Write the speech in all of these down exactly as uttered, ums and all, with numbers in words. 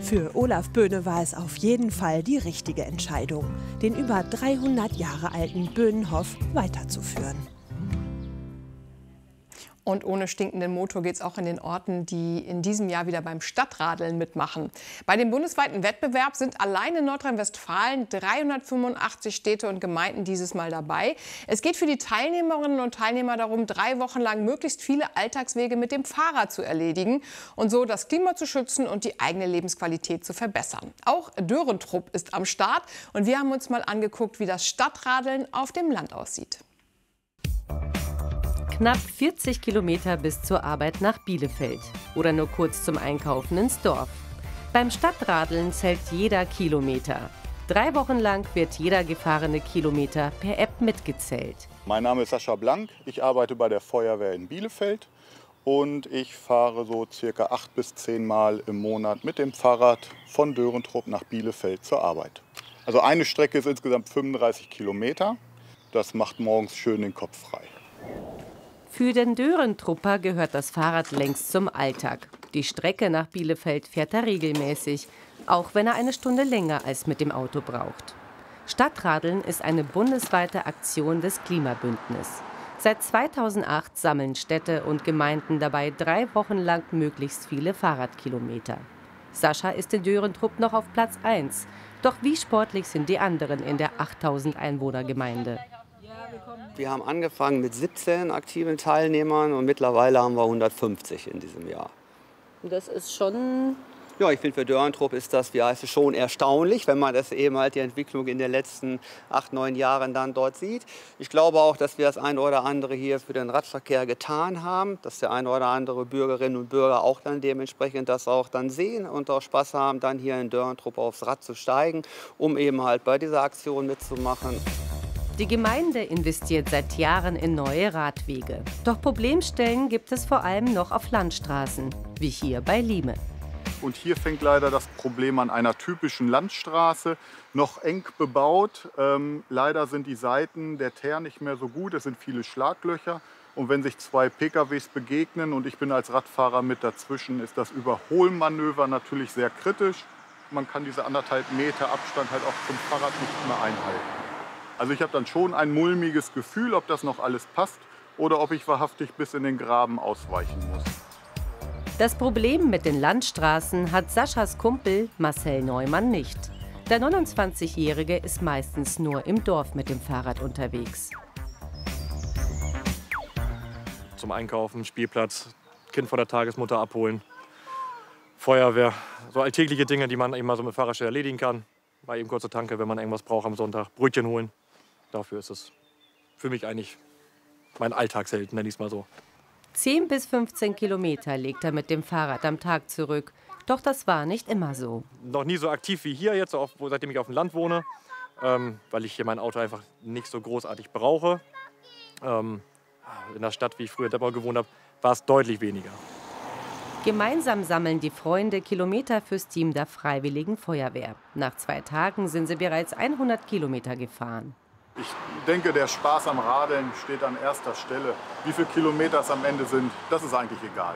Für Olaf Böhne war es auf jeden Fall die richtige Entscheidung, den über dreihundert Jahre alten Böhnenhof weiterzuführen. Und ohne stinkenden Motor geht es auch in den Orten, die in diesem Jahr wieder beim Stadtradeln mitmachen. Bei dem bundesweiten Wettbewerb sind allein in Nordrhein-Westfalen dreihundertfünfundachtzig Städte und Gemeinden dieses Mal dabei. Es geht für die Teilnehmerinnen und Teilnehmer darum, drei Wochen lang möglichst viele Alltagswege mit dem Fahrrad zu erledigen und so das Klima zu schützen und die eigene Lebensqualität zu verbessern. Auch Dörentrupp ist am Start und wir haben uns mal angeguckt, wie das Stadtradeln auf dem Land aussieht. Knapp vierzig Kilometer bis zur Arbeit nach Bielefeld oder nur kurz zum Einkaufen ins Dorf. Beim Stadtradeln zählt jeder Kilometer. Drei Wochen lang wird jeder gefahrene Kilometer per App mitgezählt. Mein Name ist Sascha Blank, ich arbeite bei der Feuerwehr in Bielefeld und ich fahre so circa acht bis zehn Mal im Monat mit dem Fahrrad von Dörentrupp nach Bielefeld zur Arbeit. Also eine Strecke ist insgesamt fünfunddreißig Kilometer. Das macht morgens schön den Kopf frei. Für den Dörentrupper gehört das Fahrrad längst zum Alltag. Die Strecke nach Bielefeld fährt er regelmäßig, auch wenn er eine Stunde länger als mit dem Auto braucht. Stadtradeln ist eine bundesweite Aktion des Klimabündnisses. Seit zweitausendacht sammeln Städte und Gemeinden dabei drei Wochen lang möglichst viele Fahrradkilometer. Sascha ist in Dörentrupp noch auf Platz eins. Doch wie sportlich sind die anderen in der achttausend Einwohner-Gemeinde? Wir haben angefangen mit siebzehn aktiven Teilnehmern und mittlerweile haben wir hundertfünfzig in diesem Jahr. Das ist schon... Ja, ich finde, für Dörentrupp ist das, wie heißt es, schon erstaunlich, wenn man das eben halt die Entwicklung in den letzten acht, neun Jahren dann dort sieht. Ich glaube auch, dass wir das eine oder andere hier für den Radverkehr getan haben, dass der eine oder andere Bürgerinnen und Bürger auch dann dementsprechend das auch dann sehen und auch Spaß haben, dann hier in Dörentrupp aufs Rad zu steigen, um eben halt bei dieser Aktion mitzumachen. Die Gemeinde investiert seit Jahren in neue Radwege. Doch Problemstellen gibt es vor allem noch auf Landstraßen, wie hier bei Lieme. Und hier fängt leider das Problem an einer typischen Landstraße, noch eng bebaut. Ähm, leider sind die Seiten der Teer nicht mehr so gut, es sind viele Schlaglöcher. Und wenn sich zwei P K Ws begegnen und ich bin als Radfahrer mit dazwischen, ist das Überholmanöver natürlich sehr kritisch. Man kann diese anderthalb Meter Abstand halt auch zum Fahrrad nicht mehr einhalten. Also ich habe dann schon ein mulmiges Gefühl, ob das noch alles passt oder ob ich wahrhaftig bis in den Graben ausweichen muss. Das Problem mit den Landstraßen hat Saschas Kumpel Marcel Neumann nicht. Der neunundzwanzigjährige ist meistens nur im Dorf mit dem Fahrrad unterwegs. Zum Einkaufen, Spielplatz, Kind von der Tagesmutter abholen, Feuerwehr, so alltägliche Dinge, die man eben mal so mit Fahrrad schnell erledigen kann. Mal eben kurze Tanke, wenn man irgendwas braucht am Sonntag, Brötchen holen. Dafür ist es für mich eigentlich mein Alltagsheld, nenne ich es mal so. zehn bis fünfzehn Kilometer legt er mit dem Fahrrad am Tag zurück. Doch das war nicht immer so. Noch nie so aktiv wie hier jetzt, auf, seitdem ich auf dem Land wohne, ähm, weil ich hier mein Auto einfach nicht so großartig brauche. Ähm, in der Stadt, wie ich früher Deppau gewohnt habe, war es deutlich weniger. Gemeinsam sammeln die Freunde Kilometer fürs Team der Freiwilligen Feuerwehr. Nach zwei Tagen sind sie bereits hundert Kilometer gefahren. Ich denke, der Spaß am Radeln steht an erster Stelle. Wie viele Kilometer es am Ende sind, das ist eigentlich egal.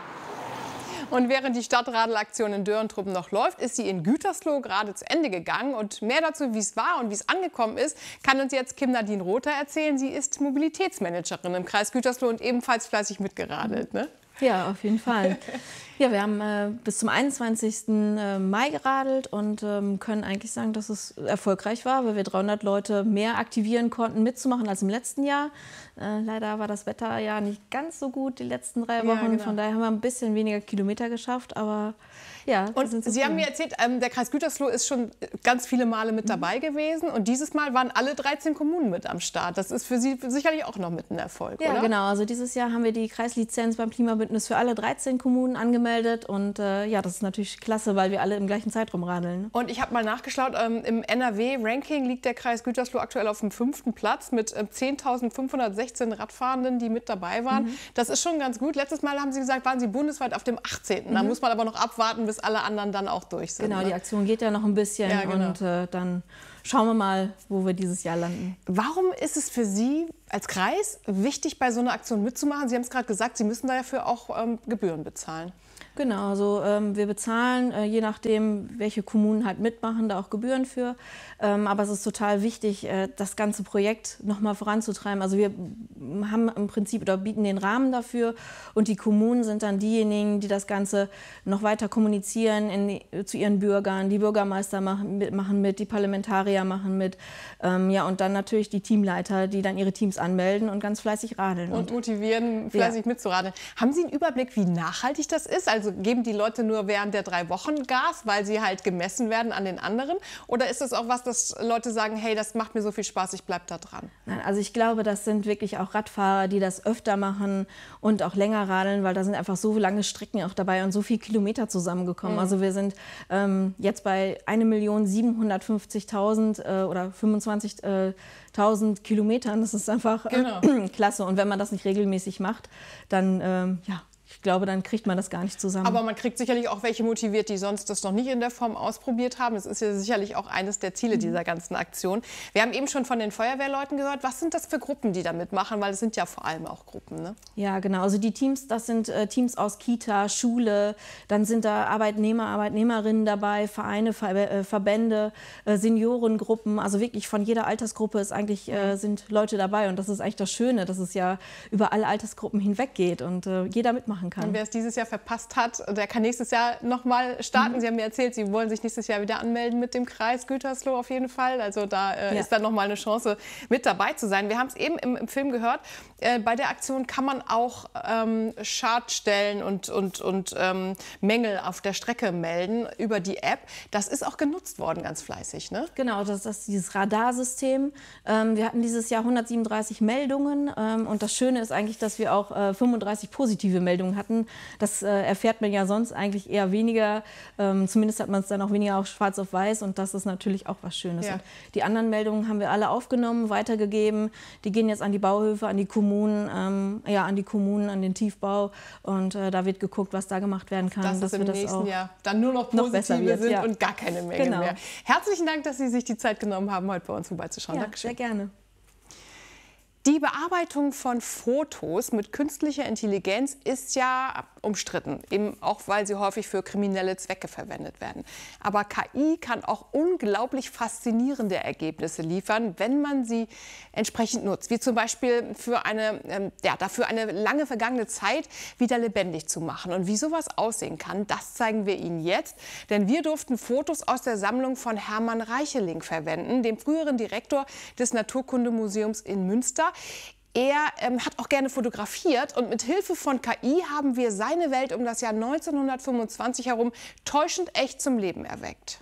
Und während die Stadtradelaktion in Dörentrupp noch läuft, ist sie in Gütersloh gerade zu Ende gegangen. Und mehr dazu, wie es war und wie es angekommen ist, kann uns jetzt Kim-Nadine Rother erzählen. Sie ist Mobilitätsmanagerin im Kreis Gütersloh und ebenfalls fleißig mitgeradelt, ne? Ja, auf jeden Fall. Ja, wir haben äh, bis zum einundzwanzigsten Mai geradelt und ähm, können eigentlich sagen, dass es erfolgreich war, weil wir dreihundert Leute mehr aktivieren konnten, mitzumachen als im letzten Jahr. Äh, leider war das Wetter ja nicht ganz so gut die letzten drei Wochen. Ja, genau. Von daher haben wir ein bisschen weniger Kilometer geschafft, aber ja. Und sind Sie haben mir erzählt, ähm, der Kreis Gütersloh ist schon ganz viele Male mit dabei mhm. gewesen und dieses Mal waren alle dreizehn Kommunen mit am Start. Das ist für Sie sicherlich auch noch mit ein Erfolg, ja, oder? Ja, genau. Also dieses Jahr haben wir die Kreislizenz beim Klimabündnis für alle dreizehn Kommunen angemeldet und äh, ja, das ist natürlich klasse, weil wir alle im gleichen Zeitraum radeln. Und ich habe mal nachgeschaut, ähm, im N R W-Ranking liegt der Kreis Gütersloh aktuell auf dem fünften Platz mit äh, zehntausendfünfhundertsechzehn Radfahrenden, die mit dabei waren. Mhm. Das ist schon ganz gut. Letztes Mal haben Sie gesagt, waren Sie bundesweit auf dem achtzehnten. Mhm. Da muss man aber noch abwarten, bis alle anderen dann auch durch sind. Genau, ne? Die Aktion geht ja noch ein bisschen ja, genau. und äh, dann schauen wir mal, wo wir dieses Jahr landen. Warum ist es für Sie als Kreis wichtig, bei so einer Aktion mitzumachen? Sie haben es gerade gesagt, Sie müssen dafür auch ähm, Gebühren bezahlen. Genau, also ähm, wir bezahlen, äh, je nachdem, welche Kommunen halt mitmachen, da auch Gebühren für. Ähm, aber es ist total wichtig, äh, das ganze Projekt nochmal voranzutreiben. Also wir haben im Prinzip oder bieten den Rahmen dafür und die Kommunen sind dann diejenigen, die das Ganze noch weiter kommunizieren in, zu ihren Bürgern. Die Bürgermeister machen mit, machen mit die Parlamentarier machen mit. Ähm, ja, und dann natürlich die Teamleiter, die dann ihre Teams anmelden und ganz fleißig radeln. Und motivieren, fleißig ja. mitzuradeln. Haben Sie einen Überblick, wie nachhaltig das ist? Also geben die Leute nur während der drei Wochen Gas, weil sie halt gemessen werden an den anderen? Oder ist das auch was, dass Leute sagen, hey, das macht mir so viel Spaß, ich bleib da dran? Nein, also ich glaube, das sind wirklich auch Radfahrer, die das öfter machen und auch länger radeln, weil da sind einfach so lange Strecken auch dabei und so viele Kilometer zusammengekommen. Mhm. Also wir sind ähm, jetzt bei eine Million siebenhundertfünfzigtausend äh, oder fünfundzwanzigtausend Kilometern. Das ist einfach genau. äh, klasse. Und wenn man das nicht regelmäßig macht, dann ähm, ja, ich glaube, dann kriegt man das gar nicht zusammen. Aber man kriegt sicherlich auch welche motiviert, die sonst das noch nicht in der Form ausprobiert haben. Das ist ja sicherlich auch eines der Ziele mhm. dieser ganzen Aktion. Wir haben eben schon von den Feuerwehrleuten gehört. Was sind das für Gruppen, die da mitmachen? Weil es sind ja vor allem auch Gruppen, ne? Ja, genau. Also die Teams, das sind äh, Teams aus Kita, Schule. Dann sind da Arbeitnehmer, Arbeitnehmerinnen dabei, Vereine, Ver äh, Verbände, äh, Seniorengruppen. Also wirklich von jeder Altersgruppe ist eigentlich, äh, sind Leute dabei. Und das ist eigentlich das Schöne, dass es ja über alle Altersgruppen hinweg geht und äh, jeder mitmachen kann. Und wer es dieses Jahr verpasst hat, der kann nächstes Jahr noch mal starten. Mhm. Sie haben mir erzählt, Sie wollen sich nächstes Jahr wieder anmelden mit dem Kreis Gütersloh auf jeden Fall. Also da äh, ja. ist dann noch mal eine Chance, mit dabei zu sein. Wir haben es eben im, im Film gehört. Äh, bei der Aktion kann man auch ähm, Schadstellen und, und, und ähm, Mängel auf der Strecke melden über die App. Das ist auch genutzt worden, ganz fleißig, ne? Genau, das, das ist dieses Radarsystem. Ähm, wir hatten dieses Jahr hundertsiebenunddreißig Meldungen. Ähm, und das Schöne ist eigentlich, dass wir auch äh, fünfunddreißig positive Meldungen hatten. Das äh, erfährt man ja sonst eigentlich eher weniger. Ähm, zumindest hat man es dann auch weniger auf schwarz auf weiß und das ist natürlich auch was Schönes. Ja. Und die anderen Meldungen haben wir alle aufgenommen, weitergegeben. Die gehen jetzt an die Bauhöfe, an die Kommunen, ähm, ja, an die Kommunen, an den Tiefbau und äh, da wird geguckt, was da gemacht werden kann. Dass, dass es im das nächsten Jahr dann nur noch positive noch wird, sind ja. und gar keine Mängel genau. mehr. Herzlichen Dank, dass Sie sich die Zeit genommen haben, heute bei uns vorbeizuschauen. Ja, Dankeschön. sehr gerne. Die Bearbeitung von Fotos mit künstlicher Intelligenz ist ja umstritten, eben auch weil sie häufig für kriminelle Zwecke verwendet werden. Aber K I kann auch unglaublich faszinierende Ergebnisse liefern, wenn man sie entsprechend nutzt, wie zum Beispiel für eine, ähm, ja, dafür eine lange vergangene Zeit wieder lebendig zu machen. Und wie sowas aussehen kann, das zeigen wir Ihnen jetzt, denn wir durften Fotos aus der Sammlung von Hermann Reicheling verwenden, dem früheren Direktor des Naturkundemuseums in Münster. Er ähm, hat auch gerne fotografiert und mit Hilfe von K I haben wir seine Welt um das Jahr neunzehnhundertfünfundzwanzig herum täuschend echt zum Leben erweckt.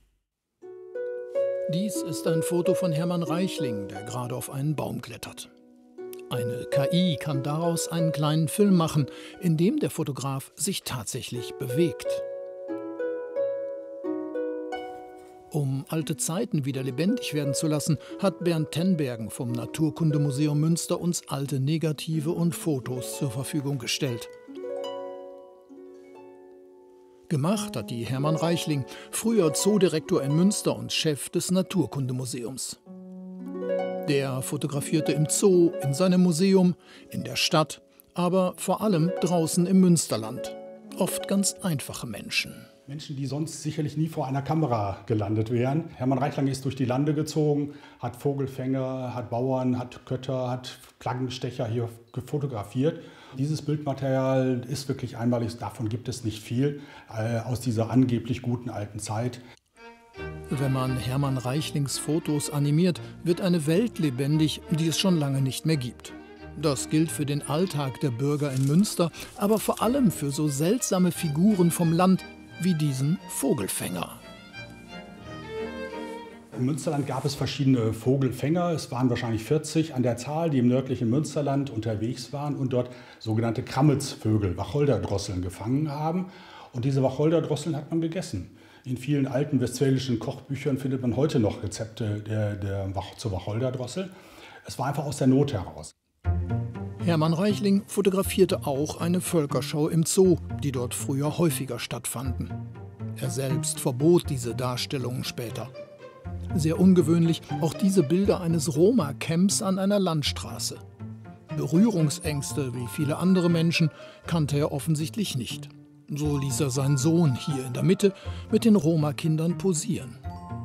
Dies ist ein Foto von Hermann Reichling, der gerade auf einen Baum klettert. Eine K I kann daraus einen kleinen Film machen, in dem der Fotograf sich tatsächlich bewegt. Um alte Zeiten wieder lebendig werden zu lassen, hat Bernd Tenbergen vom Naturkundemuseum Münster uns alte Negative und Fotos zur Verfügung gestellt. Gemacht hat die Hermann Reichling, früher Zoodirektor in Münster und Chef des Naturkundemuseums. Der fotografierte im Zoo, in seinem Museum, in der Stadt, aber vor allem draußen im Münsterland. Oft ganz einfache Menschen. Menschen, die sonst sicherlich nie vor einer Kamera gelandet wären. Hermann Reichling ist durch die Lande gezogen, hat Vogelfänger, hat Bauern, hat Kötter, hat Flaggenstecher hier fotografiert. Dieses Bildmaterial ist wirklich einmalig, davon gibt es nicht viel, äh, aus dieser angeblich guten alten Zeit. Wenn man Hermann Reichlings Fotos animiert, wird eine Welt lebendig, die es schon lange nicht mehr gibt. Das gilt für den Alltag der Bürger in Münster, aber vor allem für so seltsame Figuren vom Land, wie diesen Vogelfänger. Im Münsterland gab es verschiedene Vogelfänger. Es waren wahrscheinlich vierzig an der Zahl, die im nördlichen Münsterland unterwegs waren und dort sogenannte Krammelsvögel, Wacholderdrosseln, gefangen haben. Und diese Wacholderdrosseln hat man gegessen. In vielen alten westfälischen Kochbüchern findet man heute noch Rezepte der, der, zur Wacholderdrossel. Es war einfach aus der Not heraus. Hermann Reichling fotografierte auch eine Völkerschau im Zoo, die dort früher häufiger stattfanden. Er selbst verbot diese Darstellungen später. Sehr ungewöhnlich auch diese Bilder eines Roma-Camps an einer Landstraße. Berührungsängste, wie viele andere Menschen, kannte er offensichtlich nicht. So ließ er seinen Sohn hier in der Mitte mit den Roma-Kindern posieren.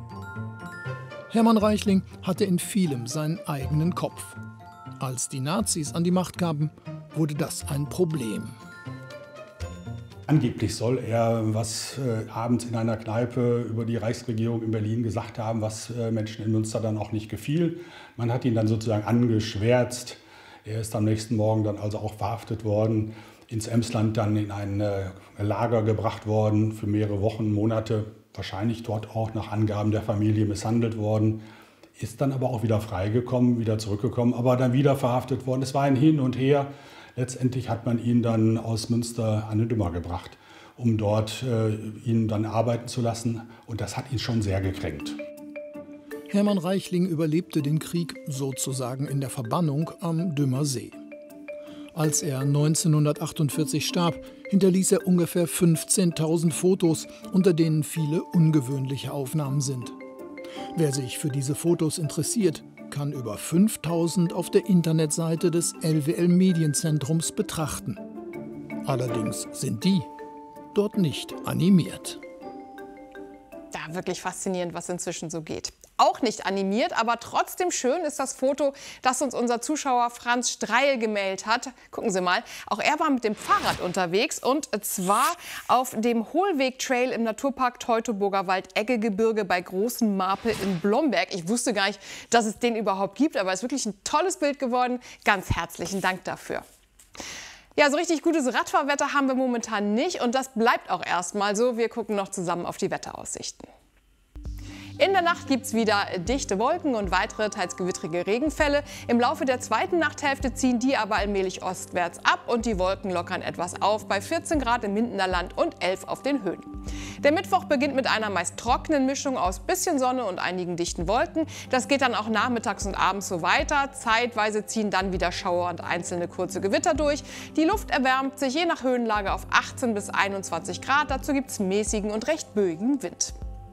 Hermann Reichling hatte in vielem seinen eigenen Kopf. Als die Nazis an die Macht kamen, wurde das ein Problem. Angeblich soll er was äh, abends in einer Kneipe über die Reichsregierung in Berlin gesagt haben, was äh, Menschen in Münster dann auch nicht gefiel. Man hat ihn dann sozusagen angeschwärzt. Er ist am nächsten Morgen dann also auch verhaftet worden, ins Emsland dann in ein äh, Lager gebracht worden, für mehrere Wochen, Monate, wahrscheinlich dort auch nach Angaben der Familie misshandelt worden. Ist dann aber auch wieder freigekommen, wieder zurückgekommen, aber dann wieder verhaftet worden. Es war ein Hin und Her. Letztendlich hat man ihn dann aus Münster an den Dümmer gebracht, um dort äh, ihn dann arbeiten zu lassen. Und das hat ihn schon sehr gekränkt. Hermann Reichling überlebte den Krieg sozusagen in der Verbannung am Dümmer See. Als er neunzehnhundertachtundvierzig starb, hinterließ er ungefähr fünfzehntausend Fotos, unter denen viele ungewöhnliche Aufnahmen sind. Wer sich für diese Fotos interessiert, kann über fünftausend auf der Internetseite des L W L-Medienzentrums betrachten. Allerdings sind die dort nicht animiert. Ja, wirklich faszinierend, was inzwischen so geht. Auch nicht animiert, aber trotzdem schön ist das Foto, das uns unser Zuschauer Franz Streil gemeldet hat. Gucken Sie mal, auch er war mit dem Fahrrad unterwegs und zwar auf dem Hohlweg-Trail im Naturpark Teutoburger Wald-Eggegebirge bei Großen Marpe in Blomberg. Ich wusste gar nicht, dass es den überhaupt gibt, aber es ist wirklich ein tolles Bild geworden. Ganz herzlichen Dank dafür. Ja, so richtig gutes Radfahrwetter haben wir momentan nicht und das bleibt auch erstmal so. Wir gucken noch zusammen auf die Wetteraussichten. In der Nacht gibt es wieder dichte Wolken und weitere, teils gewittrige Regenfälle. Im Laufe der zweiten Nachthälfte ziehen die aber allmählich ostwärts ab und die Wolken lockern etwas auf bei vierzehn Grad im Mindener Land und elf auf den Höhen. Der Mittwoch beginnt mit einer meist trockenen Mischung aus bisschen Sonne und einigen dichten Wolken. Das geht dann auch nachmittags und abends so weiter. Zeitweise ziehen dann wieder Schauer und einzelne kurze Gewitter durch. Die Luft erwärmt sich je nach Höhenlage auf achtzehn bis einundzwanzig Grad. Dazu gibt es mäßigen und recht böigen Wind.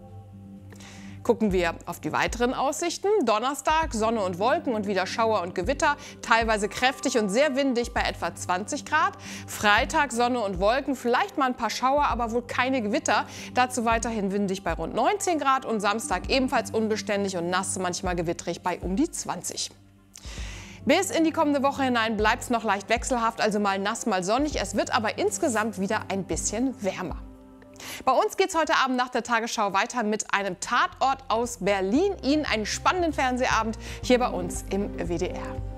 Gucken wir auf die weiteren Aussichten. Donnerstag Sonne und Wolken und wieder Schauer und Gewitter, teilweise kräftig und sehr windig bei etwa zwanzig Grad. Freitag Sonne und Wolken, vielleicht mal ein paar Schauer, aber wohl keine Gewitter. Dazu weiterhin windig bei rund neunzehn Grad und Samstag ebenfalls unbeständig und nass, manchmal gewittrig bei um die zwanzig. Bis in die kommende Woche hinein bleibt es noch leicht wechselhaft, also mal nass, mal sonnig. Es wird aber insgesamt wieder ein bisschen wärmer. Bei uns geht es heute Abend nach der Tagesschau weiter mit einem Tatort aus Berlin. Ihnen einen spannenden Fernsehabend hier bei uns im W D R.